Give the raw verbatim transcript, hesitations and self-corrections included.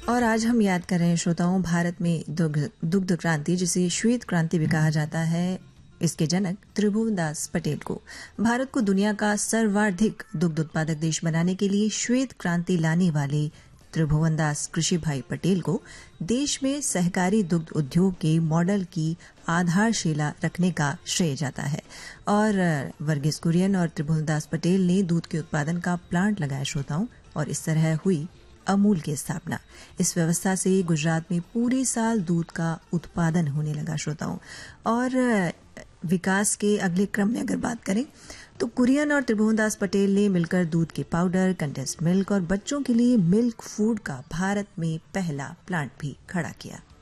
और आज हम याद कर रहे हैं श्रोताओं, भारत में दुग्ध दुग्ध क्रांति, जिसे श्वेत क्रांति भी कहा जाता है, इसके जनक त्रिभुवनदास पटेल को। भारत को दुनिया का सर्वाधिक दुग्ध उत्पादक देश बनाने के लिए श्वेत क्रांति लाने वाले त्रिभुवनदास कृषि भाई पटेल को देश में सहकारी दुग्ध उद्योग के मॉडल की आधारशिला रखने का श्रेय जाता है। और वर्गीस कुरियन और त्रिभुवनदास पटेल ने दूध के उत्पादन का प्लांट लगाया श्रोताओं, और इस तरह हुई अमूल की स्थापना। इस व्यवस्था से गुजरात में पूरे साल दूध का उत्पादन होने लगा श्रोताओं। और विकास के अगले क्रम में अगर बात करें तो कुरियन और त्रिभुवनदास पटेल ने मिलकर दूध के पाउडर, कंडेंस्ड मिल्क और बच्चों के लिए मिल्क फूड का भारत में पहला प्लांट भी खड़ा किया।